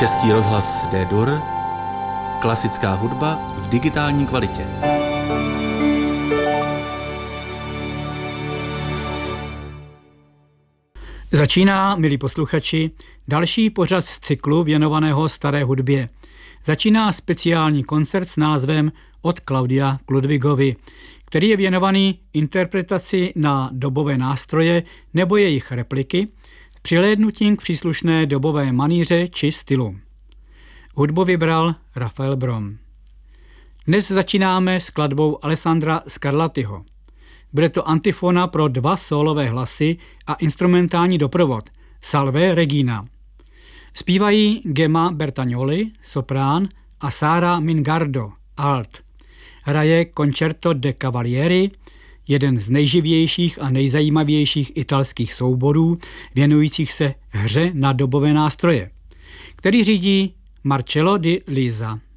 Český rozhlas D-Dur, klasická hudba v digitální kvalitě. Začíná, milí posluchači, další pořad z cyklu věnovaného staré hudbě. Začíná speciální koncert s názvem Od Klaudia k Ludwigovi, který je věnovaný interpretaci na dobové nástroje nebo jejich repliky s přihlédnutím k příslušné dobové manýře či stylu. Hudbu vybral Rafael Brom. Dnes začínáme skladbou Alessandra Scarlattiho. Bude to antifona pro 2 sólové hlasy a instrumentální doprovod Salve Regina. Zpívají Gemma Bertagnoli, soprán, a Sara Mingardo, alt. Hraje Concerto de Cavalieri, jeden z nejživějších a nejzajímavějších italských souborů věnujících se hře na dobové nástroje, který řídí Marcello Di Lisa.